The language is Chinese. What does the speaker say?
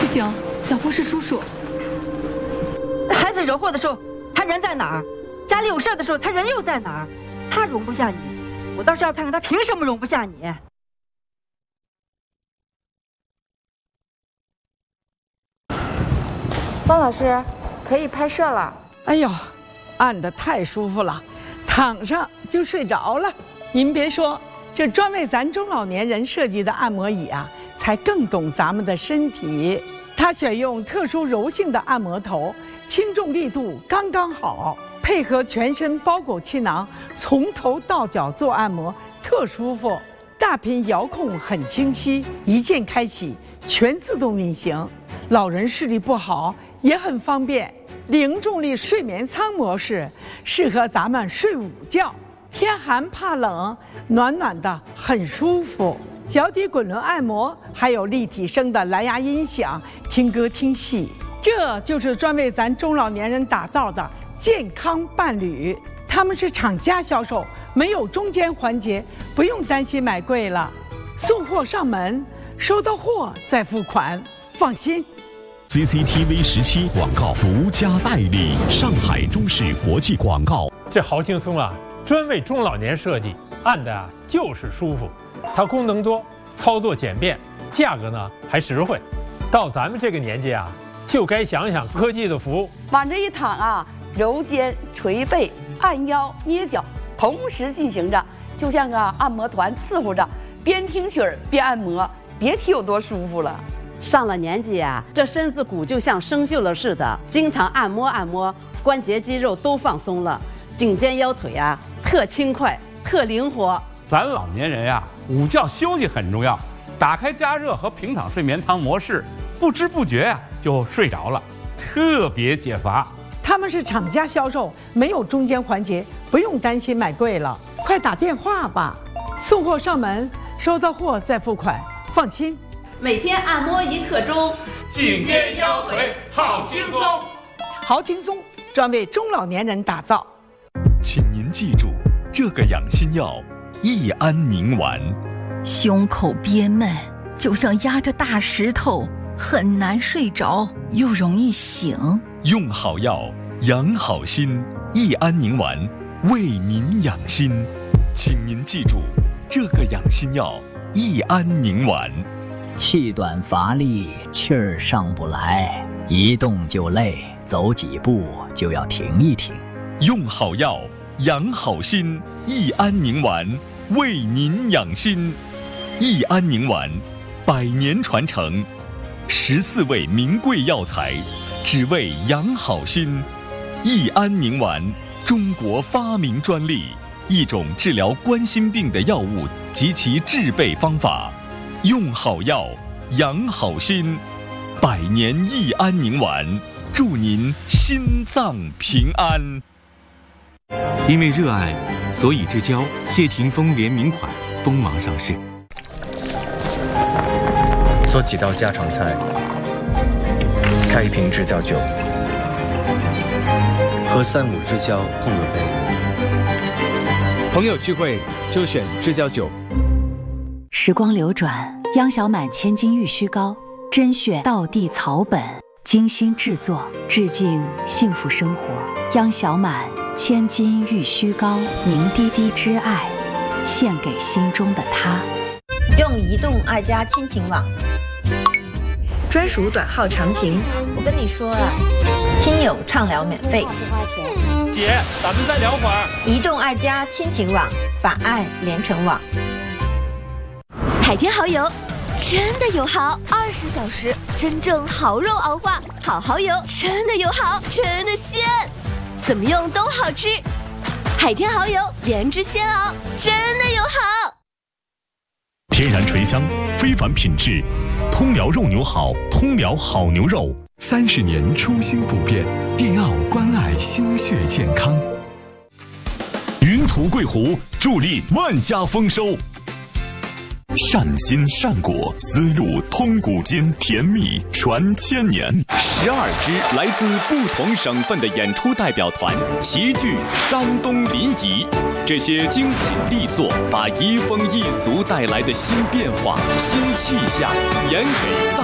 不行，小夫是叔叔。 孩子惹祸的时候，他人在哪儿？家里有事的时候，他人又在哪儿？他容不下你，我倒是要看看他凭什么容不下你。 方老师，可以拍摄了。 哎呦，按得太舒服了，躺上就睡着了。您别说，这专为咱中老年人设计的按摩椅啊，才更懂咱们的身体。它选用特殊柔性的按摩头，轻重力度刚刚好，配合全身包裹气囊，从头到脚做按摩，特舒服。大屏遥控很清晰，一键开启，全自动运行。老人视力不好也很方便。零重力睡眠舱模式适合咱们睡午觉，天寒怕冷，暖暖的很舒服。脚底滚轮按摩，还有立体声的蓝牙音响，听歌听戏。这就是专为咱中老年人打造的健康伴侣。他们是厂家销售，没有中间环节，不用担心买贵了。送货上门，收到货再付款，放心。 CCTV 17广告独家代理，上海中视国际广告。 这好轻松啊，专为中老年设计，按的啊就是舒服。它功能多，操作简便，价格呢还实惠。到咱们这个年纪啊，就该想想科技的福。 往这一躺啊，揉肩、捶背、按腰、捏脚，同时进行着，就像个按摩团伺候着，边听曲儿边按摩，别提有多舒服了。 上了年纪呀，这身子骨就像生锈了似的，经常按摩按摩，关节肌肉都放松了，颈肩腰腿啊特轻快、特灵活。 咱老年人呀，午觉休息很重要，打开加热和平躺睡眠舱模式，不知不觉呀就睡着了，特别解乏。 他们是厂家销售，没有中间环节，不用担心买贵了。快打电话吧，送货上门，收到货再付款，放心。 每天按摩1刻钟， 颈肩腰腿好轻松， 好轻松，专为中老年人打造。 请您记住这个养心药：益安宁丸。 胸口憋闷，就像压着大石头，很难睡着，又容易醒。 用好药，养好心。益安宁丸为您养心，请您记住这个养心药：益安宁丸。 气短乏力，气儿上不来，一动就累，走几步就要停一停。 用好药，养好心。益安宁丸为您养心。益安宁丸100年传承，14味名贵药材，只为养好心。益安宁丸，中国发明专利，一种治疗冠心病的药物及其制备方法。用好药，养好心，100年益安宁丸，祝您心脏平安。 因为热爱，所以之交谢霆锋联名款锋芒上市。 做几道家常菜，开一瓶知交酒，和3-5知交碰个杯。朋友聚会就选知交酒。 时光流转，央小满千金玉虚膏，甄选道地草本，精心制作，致敬幸福生活。央小满千金玉虚膏，凝滴滴之爱，献给心中的他。 用移动爱家亲情网，专属短号长情。我跟你说了，亲友畅聊免费， 不花钱。姐，咱们再聊会儿。 移动爱家亲情网，把爱连成网。 海天蚝油真的有好，20小时真正蚝肉熬化，好蚝油真的有好，真的鲜，怎么用都好吃。海天蚝油原汁鲜熬，真的有好。 天然醇香，非凡品质，通辽肉牛好，通辽好牛肉，30年初心不变，迪奥关爱心血健康。云图桂湖助力万家丰收。善心善果，思路通古今，甜蜜传千年。12支来自不同省份的演出代表团齐聚山东临沂，这些精品力作把移风易俗带来的新变化、新气象演给大